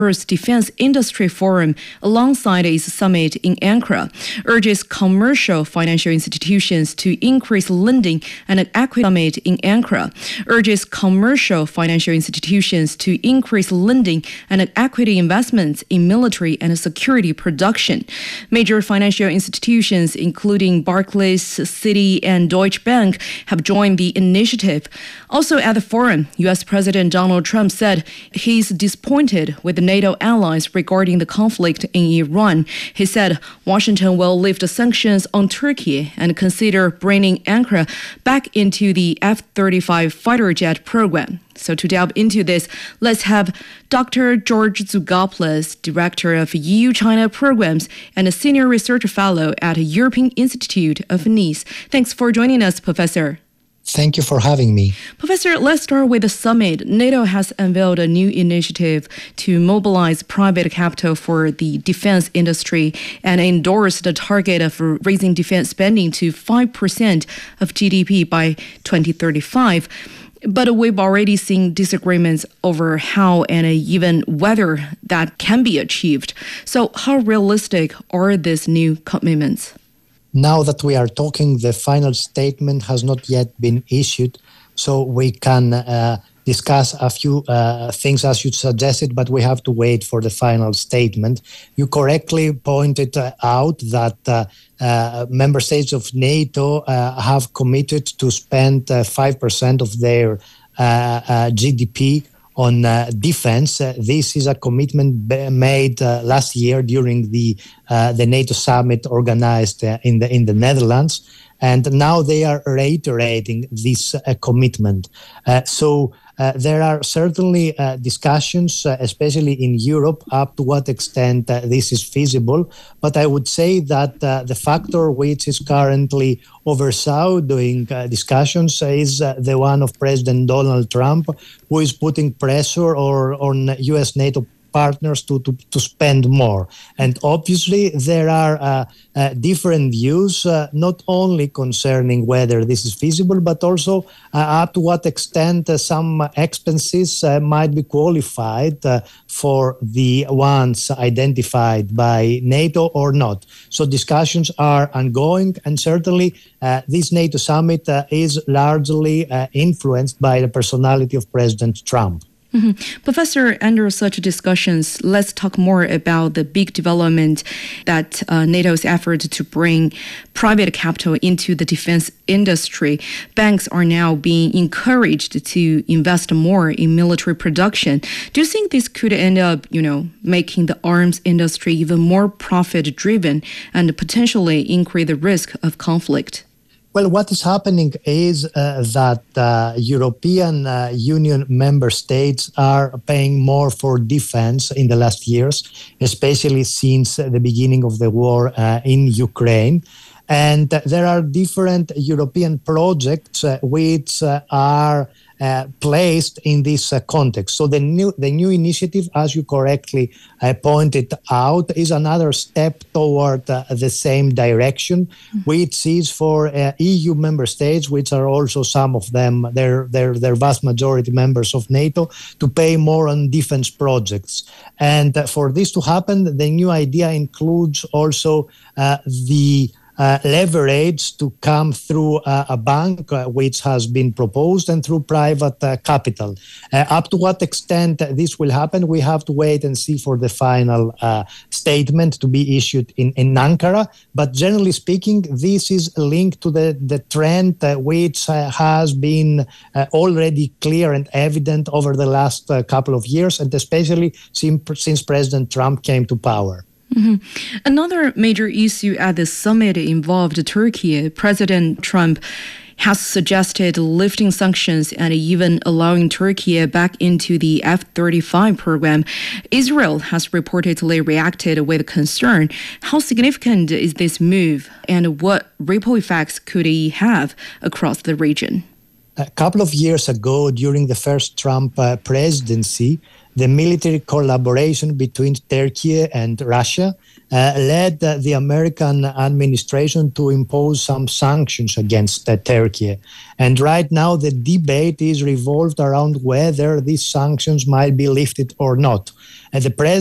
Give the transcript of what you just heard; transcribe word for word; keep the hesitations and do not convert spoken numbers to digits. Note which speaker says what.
Speaker 1: First Defense Industry Forum alongside its summit in Ankara, urges commercial financial institutions to increase lending and an equity summit in Ankara, urges commercial financial institutions to increase lending and an equity investments in military and security production. Major financial institutions, including Barclays, Citi, and Deutsche Bank, have joined the initiative. Also at the forum, U S President Donald Trump said he's disappointed with the NATO allies regarding the conflict in Iran. He said Washington will lift sanctions on Turkey and consider bringing Ankara back into the F thirty-five fighter jet program. So to delve into this, let's have Doctor George Zougopoulos, Director of E U-China Programs and a Senior Research Fellow at European Institute of Nice. Thanks for joining us, Professor.
Speaker 2: Thank you for having me.
Speaker 1: Professor, let's start with the summit. NATO has unveiled a new initiative to mobilize private capital for the defense industry and endorsed the target of raising defense spending to five percent of G D P by twenty thirty-five. But we've already seen disagreements over how and even whether that can be achieved. So how realistic are these new commitments?
Speaker 2: Now that we are talking, the final statement has not yet been issued, so we can uh, discuss a few uh, things as you suggested, but we have to wait for the final statement. You correctly pointed uh, out that uh, uh, member states of NATO uh, have committed to spend uh, five percent of their uh, uh, G D P on uh, defense. Uh, this is a commitment b- made uh, last year during the uh, the NATO summit organized uh, in the in the Netherlands, and now they are reiterating this uh, commitment. Uh, so uh, there are certainly uh, discussions, uh, especially in Europe, up to what extent uh, this is feasible. But I would say that uh, the factor which is currently overshadowing uh, discussions is uh, the one of President Donald Trump, who is putting pressure or, on U S NATO partners to, to, to spend more. And obviously there are uh, uh, different views, uh, not only concerning whether this is feasible, but also uh, up to what extent uh, some expenses uh, might be qualified uh, for the ones identified by NATO or not. So discussions are ongoing, and certainly uh, this NATO summit uh, is largely uh, influenced by the personality of President Trump.
Speaker 1: Mm-hmm. Professor, under such discussions, let's talk more about the big development that uh, NATO's effort to bring private capital into the defense industry. Banks are now being encouraged to invest more in military production. Do you think this could end up, you know, making the arms industry even more profit-driven and potentially increase the risk of conflict?
Speaker 2: Well, what is happening is uh, that uh, European uh, Union member states are paying more for defense in the last years, especially since the beginning of the war uh, in Ukraine. And uh, there are different European projects uh, which uh, are Uh, placed in this uh, context. So the new the new initiative, as you correctly uh, pointed out, is another step toward uh, the same direction, mm-hmm. which is for uh, E U member states, which are also some of them, they're, they're, they're vast majority members of NATO, to pay more on defense projects. And uh, for this to happen, the new idea includes also uh, the Uh, leverage to come through uh, a bank, uh, which has been proposed, and through private uh, capital. Uh, up to what extent this will happen, we have to wait and see for the final uh, statement to be issued in, in Ankara. But generally speaking, this is linked to the, the trend uh, which uh, has been uh, already clear and evident over the last uh, couple of years, and especially since, since President Trump came to power.
Speaker 1: Mm-hmm. Another major issue at the summit involved Turkey. President Trump has suggested lifting sanctions and even allowing Turkey back into the F thirty-five program. Israel has reportedly reacted with concern. How significant is this move, and what ripple effects could it have across the region?
Speaker 2: A couple of years ago, during the first Trump uh, presidency, the military collaboration between Turkey and Russia uh, led uh, the American administration to impose some sanctions against uh, Turkey. And right now, the debate is revolved around whether these sanctions might be lifted or not. And the president